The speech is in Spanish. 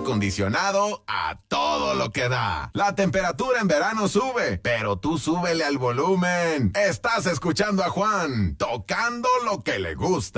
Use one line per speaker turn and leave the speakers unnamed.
acondicionado a todo lo que da. La temperatura en verano sube, pero tú súbele al volumen. Estás escuchando a Juan, tocando lo que le gusta.